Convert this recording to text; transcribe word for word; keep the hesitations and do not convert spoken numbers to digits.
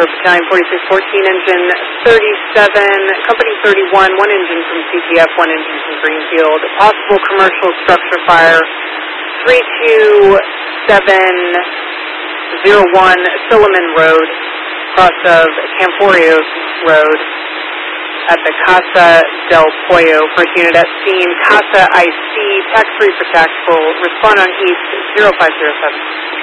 for Battalion forty-six fourteen, Engine thirty-seven, Company thirty-one, one engine from C T F, one engine from Greenfield. Possible commercial structure fire, three two seven zero one Silliman Road, cross of Camporios Road at the Casa del Pollo. First unit at scene, Casa I C, tax free for tactical. Respond on East zero five zero seven.